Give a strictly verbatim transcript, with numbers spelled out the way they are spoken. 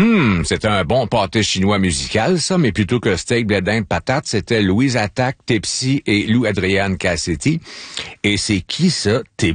Hum, c'était un bon pâté chinois musical, ça, mais plutôt que steak, blé d'Inde, patate, c'était Louise Attaque, Tipsy et Lou Adrienne Cassetti. Et c'est qui ça, Tipsy?